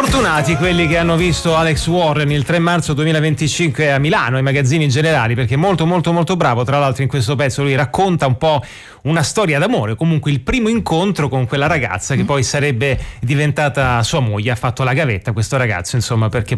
Fortunati quelli che hanno visto Alex Warren il 3 marzo 2025 a Milano, ai magazzini generali, perché è molto molto molto bravo. Tra l'altro in questo pezzo lui racconta un po' una storia d'amore, comunque il primo incontro con quella ragazza che poi sarebbe diventata sua moglie. Ha fatto la gavetta questo ragazzo, insomma, perché